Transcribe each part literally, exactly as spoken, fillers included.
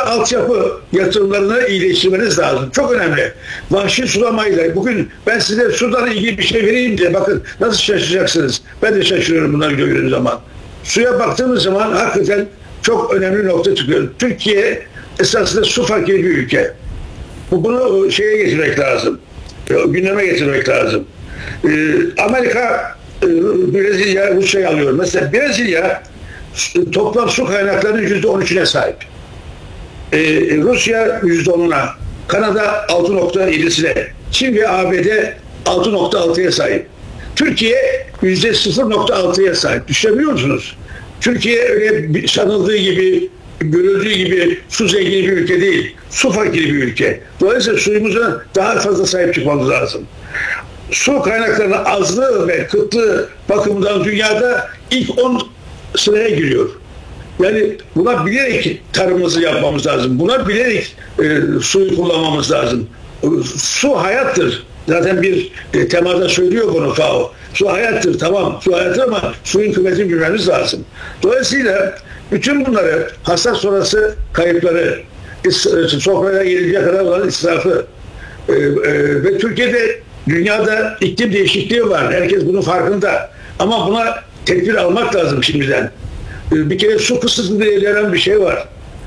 altyapı yatırımlarını iyileştirmeniz lazım. Çok önemli. Vahşi sulamayla, bugün ben size sudan ilgili bir şey vereyim diye bakın nasıl şaşıracaksınız. Ben de şaşırıyorum bunları gördüğüm zaman. Suya baktığımız zaman hakikaten çok önemli nokta çıkıyor. Türkiye esasında su fakiri bir ülke. Bunu şeye getirmek lazım. Gündeme getirmek lazım. Amerika Brezilya, Rusya'yı alıyor. Mesela Brezilya toplam su kaynaklarının yüzde on üçüne sahip. Ee, Rusya yüzde onuna, Kanada altı nokta yedisine, Çin ve A B D altı nokta altıya sahip. Türkiye yüzde sıfır nokta altıya sahip. Düşünebiliyor musunuz? Türkiye öyle sanıldığı gibi, görüldüğü gibi su zengini bir ülke değil. Su fakiri bir ülke. Dolayısıyla suyumuza daha fazla sahip çıkmamız lazım. Su kaynaklarının azlığı ve kıtlığı bakımından dünyada ilk on sıraya giriyor. Yani buna bilerek tarımımızı yapmamız lazım. Buna bilerek e, suyu kullanmamız lazım. E, su hayattır. Zaten bir e, temada söylüyor bunu F A O. Su hayattır, tamam. Su hayattır ama suyun kıymetini bilmemiz lazım. Dolayısıyla bütün bunları hasat sonrası kayıpları, sofraya gelince kadar olan israfı e, e, ve Türkiye'de dünyada iklim değişikliği var. Herkes bunun farkında. Ama buna tedbir almak lazım şimdiden. Bir kere su kısıtlı diye denen bir şey var.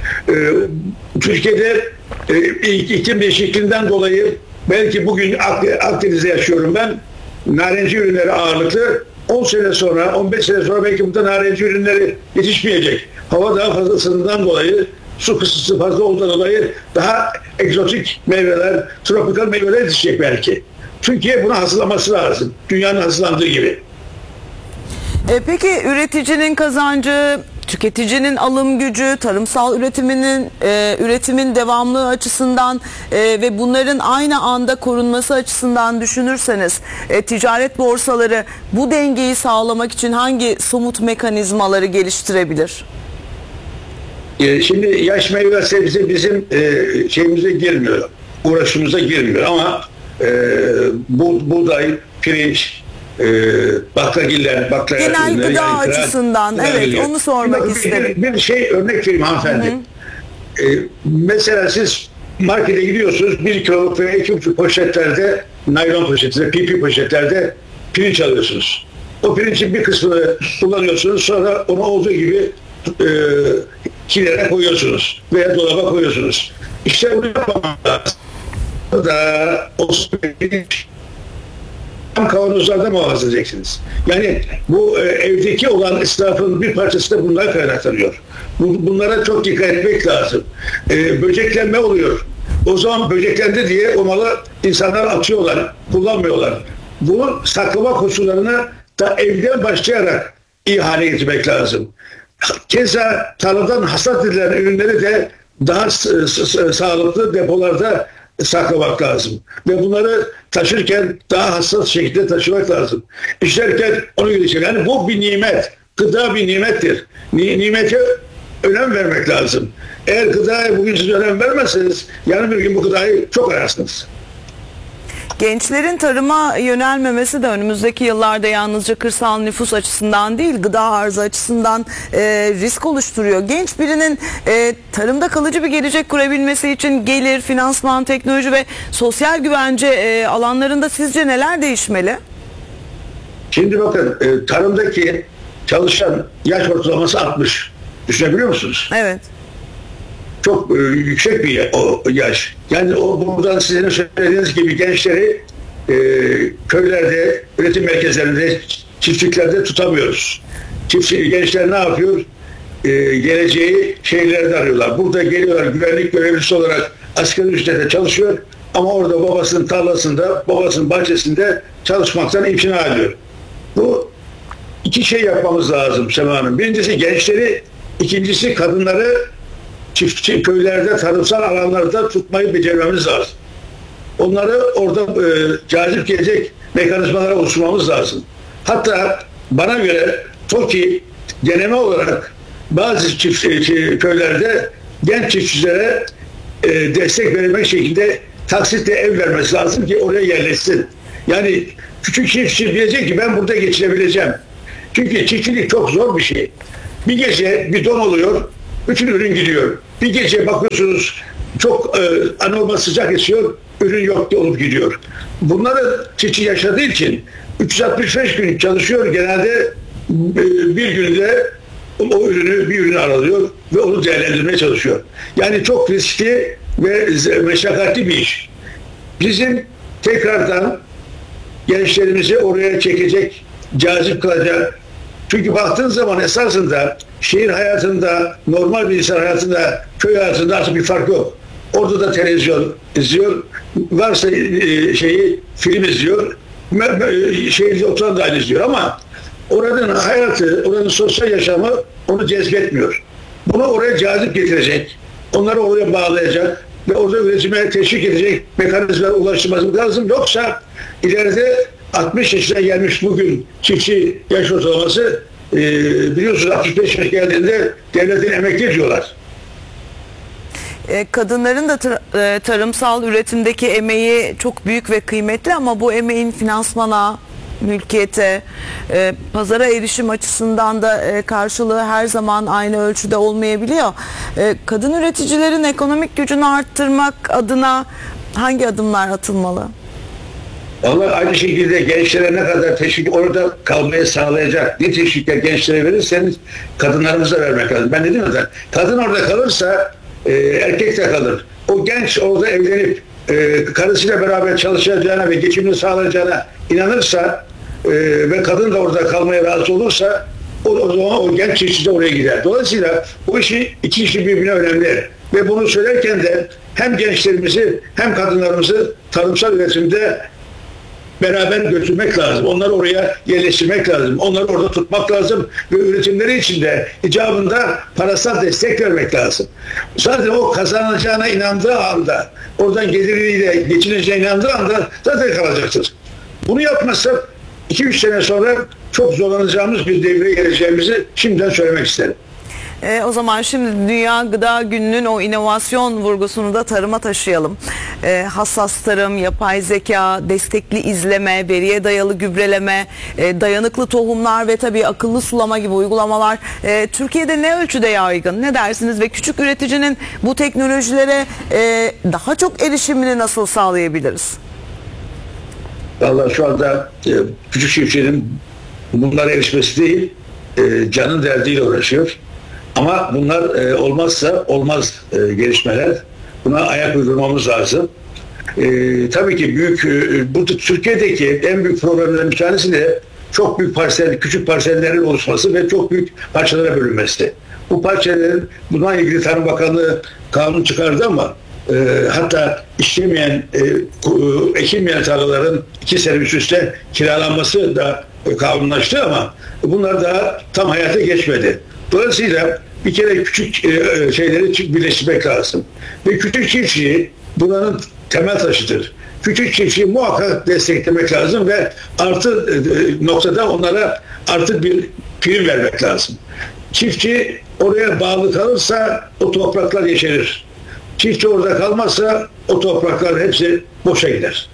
Türkiye'de iklim değişikliğinden dolayı belki bugün Akdeniz'de yaşıyorum ben. Narenci ürünleri ağırlıklı. on sene sonra, on beş sene sonra belki burada narenci ürünleri yetişmeyecek. Hava daha fazla ısındığından dolayı, su kısıtlı fazla olduğundan dolayı daha egzotik meyveler, tropikal meyveler yetişecek belki. Türkiye buna hazırlaması lazım. Dünyanın hazırlandığı gibi. E peki üreticinin kazancı, tüketicinin alım gücü, tarımsal üretiminin e, üretimin devamlılığı açısından e, ve bunların aynı anda korunması açısından düşünürseniz e, ticaret borsaları bu dengeyi sağlamak için hangi somut mekanizmaları geliştirebilir? E, şimdi yaş meyve sebze bizim e, şeyimize girmiyor, uğraşımıza girmiyor ama e, bu, buğday, pirinç, e, baklagiller, baklagiller genel gıda yani, açısından genel evet gıda. onu sormak bir, istedim. Bir, bir şey örnek vereyim hanımefendi. Hı hı. E, mesela siz markete gidiyorsunuz, bir kiloluk veya iki buçuk poşetlerde, naylon poşetlerde, P P poşetlerde pirinç alıyorsunuz. O pirincin bir kısmını kullanıyorsunuz, sonra onu olduğu gibi e, kilere koyuyorsunuz veya dolaba koyuyorsunuz. İşte bunu yapmamız lazım. Da o pirinç kavanozlarda muhafaza edeceksiniz. Yani bu e, evdeki olan israfın bir parçası da bundan kaynaklanıyor. Bu, bunlara çok dikkat etmek lazım. E, böceklenme oluyor. O zaman böceklendi diye o malı insanlar atıyorlar, kullanmıyorlar. Bu saklama koşullarını da evden başlayarak iyi hale getirmek lazım. Keza tarladan hasat edilen ürünleri de daha sağlıklı depolarda saklamak lazım. Ve bunları taşırken daha hassas şekilde taşımak lazım. İşlerken onu görecek. Yani bu bir nimet. Gıda bir nimettir. Nimete önem vermek lazım. Eğer gıdaya bugün siz önem vermezseniz yarın bir gün bu gıdayı çok ararsınız. Gençlerin tarıma yönelmemesi de önümüzdeki yıllarda yalnızca kırsal nüfus açısından değil, gıda arzı açısından e, risk oluşturuyor. Genç birinin e, tarımda kalıcı bir gelecek kurabilmesi için gelir, finansman, teknoloji ve sosyal güvence e, alanlarında sizce neler değişmeli? Şimdi bakın, e, tarımdaki çalışan yaş ortalaması altmış. Düşünebiliyor musunuz? Evet. Çok e, yüksek bir o, yaş. Yani o buradan sizin söylediğiniz gibi gençleri e, köylerde, üretim merkezlerinde, çiftliklerde tutamıyoruz. Çiftçi, gençler ne yapıyor? E, geleceği şehirlerde arıyorlar. Burada geliyorlar, güvenlik görevlisi olarak asgari ücrete çalışıyor ama orada babasının tarlasında, babasının bahçesinde çalışmaktan imtina ediyor. Bu iki şey yapmamız lazım Sema Hanım. Birincisi gençleri, ikincisi kadınları çiftçi köylerde, tarımsal alanlarda tutmayı becermemiz lazım. Onları orada e, cazip gelecek mekanizmalara oluşturmamız lazım. Hatta bana göre TOKİ deneme olarak bazı çift, e, köylerde genç çiftçilere e, destek verilmek şekilde taksitle ev vermesi lazım ki oraya yerleşsin. Yani küçük çiftçi diyecek ki ben burada geçirebileceğim. Çünkü çiftçilik çok zor bir şey. Bir gece bir don oluyor, Bütün ürün gidiyor. Bir gece bakıyorsunuz çok e, anormal sıcak esiyor, ürün yok olup gidiyor. Bunları çiftçi yaşadığı için üç yüz altmış beş gün çalışıyor, genelde e, bir günde o ürünü bir ürünü aralıyor ve onu değerlendirmeye çalışıyor. Yani çok riskli ve meşakkatli bir iş. Bizim tekrardan gençlerimizi oraya çekecek, cazip kılacak. Çünkü baktığın zaman esasında şehir hayatında, normal bir insan hayatında, köy hayatında artık bir fark yok. Orada da televizyon izliyor, varsa şeyi film izliyor, şehirde oturan da aynı izliyor ama oranın hayatı, oranın sosyal yaşamı onu cezbetmiyor. Bunu oraya cazip getirecek, onları oraya bağlayacak ve orada üretime teşvik edecek mekanizmalar ulaştırması lazım. Yoksa ileride altmış yaşına gelmiş bugün çiftçi yaş ortalaması e, biliyorsunuz altmış beş yaş geldiğinde devletin emekli diyorlar. Kadınların da tar- tarımsal üretimdeki emeği çok büyük ve kıymetli ama bu emeğin finansmana, mülkiyete, e, pazara erişim açısından da e, karşılığı her zaman aynı ölçüde olmayabiliyor. E, kadın üreticilerin ekonomik gücünü arttırmak adına hangi adımlar atılmalı? Vallahi aynı şekilde gençlere ne kadar teşvik orada kalmayı sağlayacak ne teşvikler gençlere verirseniz kadınlarımıza vermek lazım. Ben dedim ya, kadın orada kalırsa e, erkek de kalır. O genç orada evlenip e, karısıyla beraber çalışacağına ve geçimini sağlayacağına inanırsa e, ve kadın da orada kalmaya razı olursa o, o zaman o genç çiftçi de oraya gider. Dolayısıyla bu işi iki işi birbirine önemli. Ve bunu söylerken de hem gençlerimizi hem kadınlarımızı tarımsal üretimde beraber götürmek lazım. Onları oraya yerleştirmek lazım. Onları orada tutmak lazım ve üretimleri için de icabında parasal destek vermek lazım. Zaten o kazanacağına inandığı anda, oradan geliriyle geçineceğine inandığı anda zaten kalacaktır. Bunu yapmazsak iki üç sene sonra çok zorlanacağımız bir devreye geleceğimizi şimdiden söylemek isterim. E, o zaman şimdi Dünya Gıda Günü'nün o inovasyon vurgusunu da tarıma taşıyalım. E, hassas tarım, yapay zeka, destekli izleme, veriye dayalı gübreleme, e, dayanıklı tohumlar ve tabii akıllı sulama gibi uygulamalar e, Türkiye'de ne ölçüde yaygın? Ne dersiniz ve küçük üreticinin bu teknolojilere e, daha çok erişimini nasıl sağlayabiliriz? Vallahi şu anda e, küçük çiftçinin bunlara erişmesi değil, e, canın derdiyle uğraşıyor. Ama bunlar e, olmazsa olmaz e, gelişmeler. Buna ayak uydurmamız lazım. E, tabii ki büyük, e, bu Türkiye'deki en büyük problemlerin bir tanesi de çok büyük parsel, küçük parsellerin oluşması ve çok büyük parçalara bölünmesi. Bu parçaların, bununla ilgili Tarım Bakanlığı kanun çıkardı ama e, hatta işlemeyen, e, ekilmeyen tarlaların iki sene üst üste kiralanması da e, kanunlaştı ama bunlar daha tam hayata geçmedi. Dolayısıyla bir kere küçük e, şeyleri birleştirmek lazım. Ve küçük çiftçiyi bunların temel taşıdır. Küçük çiftçiyi muhakkak desteklemek lazım ve artı e, noktada onlara artık bir prim vermek lazım. Çiftçi oraya bağlı kalırsa o topraklar yeşerir. Çiftçi orada kalmazsa o topraklar hepsi boşa gider.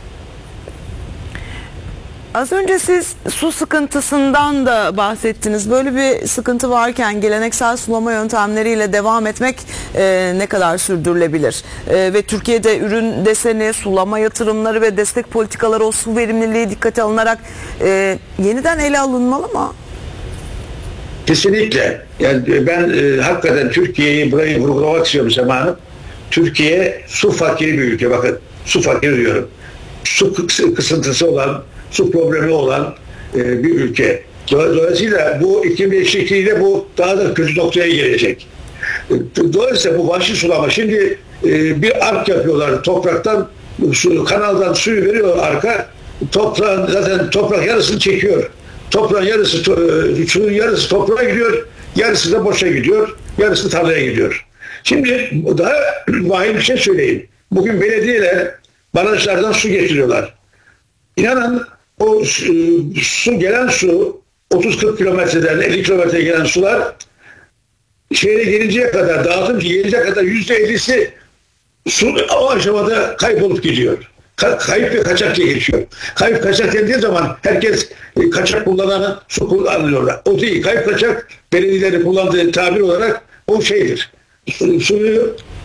Az önce siz su sıkıntısından da bahsettiniz. Böyle bir sıkıntı varken geleneksel sulama yöntemleriyle devam etmek e, ne kadar sürdürülebilir? E, ve Türkiye'de ürün deseni, sulama yatırımları ve destek politikaları, o su verimliliği dikkate alınarak e, yeniden ele alınmalı mı? Kesinlikle. Yani ben e, hakikaten Türkiye'yi burayı vurgulamak istiyorum zamanı. Türkiye su fakiri bir ülke. Bakın su fakiri diyorum. Su kısıntısı olan, su problemi olan e, bir ülke. Dolayısıyla bu iklim değişikliğiyle bu daha da kötü noktaya gelecek. Dolayısıyla bu vahşi sulama, şimdi e, bir ark yapıyorlar topraktan, su, kanaldan suyu veriyor arka, toprağın zaten toprak yarısını çekiyor. Toprağın yarısı, suyun yarısı toprağa gidiyor, yarısı da boşa gidiyor, yarısı tarlaya gidiyor. Şimdi daha vahim bir şey söyleyeyim. Bugün belediyeler barajlardan su getiriyorlar. İnanın o su, gelen su otuz kırk kilometreden elli kilometre gelen sular şehre gelinceye kadar, dağıtım gelinceye kadar yüzde ellisi su o aşamada kaybolup gidiyor. Ka- kayıp ve kaçak diye geçiyor. Kayıp kaçak dendiği zaman herkes kaçak kullananı su kullanıyorlar. O değil. Kayıp kaçak belediyelerin kullandığı tabir olarak Bu şeydir. Su- Suyu